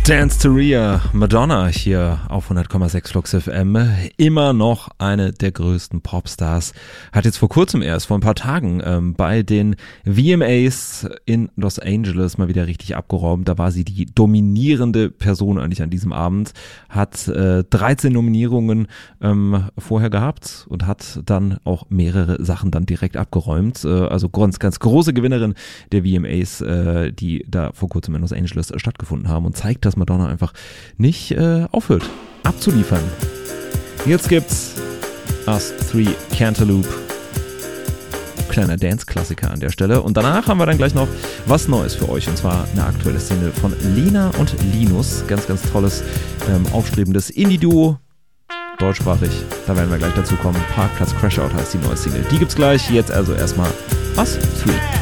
Dance to Rhea, Madonna hier auf 100,6 Flux FM, immer noch eine der größten Popstars, hat jetzt vor kurzem erst, vor ein paar Tagen, bei den VMAs in Los Angeles mal wieder richtig abgeräumt. Da war sie die dominierende Person eigentlich an diesem Abend, hat 13 Nominierungen vorher gehabt und hat dann auch mehrere Sachen dann direkt abgeräumt. Also ganz, ganz große Gewinnerin der VMAs, die da vor kurzem in Los Angeles stattgefunden haben und zeigt, dass Madonna einfach nicht aufhört abzuliefern. Jetzt gibt's Us 3 Cantaloupe. Kleiner Dance-Klassiker an der Stelle. Und danach haben wir dann gleich noch was Neues für euch. Und zwar eine aktuelle Szene von Lena und Linus. Ganz, ganz tolles, aufstrebendes Indie-Duo. Deutschsprachig. Da werden wir gleich dazu kommen. Parkplatz Crashout heißt die neue Single. Die gibt's gleich. Jetzt also erstmal Us 3.